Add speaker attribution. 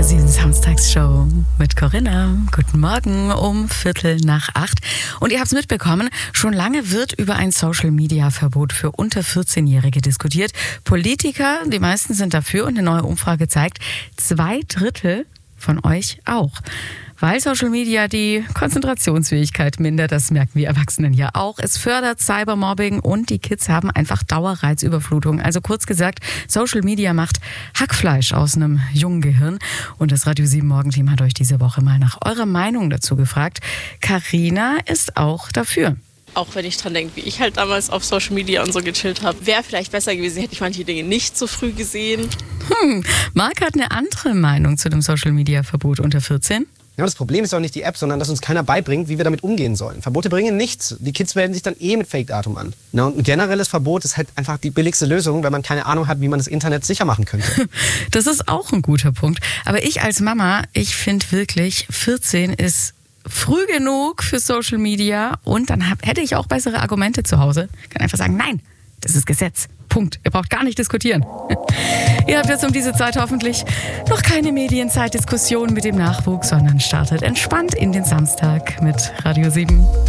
Speaker 1: 7 Samstagsshow mit Corinna. Guten Morgen um 7:45. Und ihr habt es mitbekommen, schon lange wird über ein Social-Media-Verbot für unter 14-Jährige diskutiert. Politiker, die meisten sind dafür und eine neue Umfrage zeigt, 2/3 von euch auch. Weil Social Media die Konzentrationsfähigkeit mindert, das merken wir Erwachsenen ja auch. Es fördert Cybermobbing und die Kids haben einfach Dauerreizüberflutung. Also kurz gesagt, Social Media macht Hackfleisch aus einem jungen Gehirn. Und das Radio 7 Morgenteam hat euch diese Woche mal nach eurer Meinung dazu gefragt. Carina ist auch dafür.
Speaker 2: Auch wenn ich dran denke, wie ich halt damals auf Social Media und so gechillt habe, wäre vielleicht besser gewesen, hätte ich manche Dinge nicht so früh gesehen.
Speaker 1: Marc hat eine andere Meinung zu dem Social Media Verbot unter 14.
Speaker 3: Ja, das Problem ist auch nicht die App, sondern dass uns keiner beibringt, wie wir damit umgehen sollen. Verbote bringen nichts. Die Kids melden sich dann mit Fake-Datum an. Na, und ein generelles Verbot ist halt einfach die billigste Lösung, wenn man keine Ahnung hat, wie man das Internet sicher machen könnte.
Speaker 1: Das ist auch ein guter Punkt. Aber ich als Mama, ich finde wirklich, 14 ist früh genug für Social Media und dann hätte ich auch bessere Argumente zu Hause. Ich kann einfach sagen, nein, das ist Gesetz. Punkt. Ihr braucht gar nicht diskutieren. Ihr habt jetzt um diese Zeit hoffentlich noch keine Medienzeitdiskussion mit dem Nachwuchs, sondern startet entspannt in den Samstag mit Radio 7.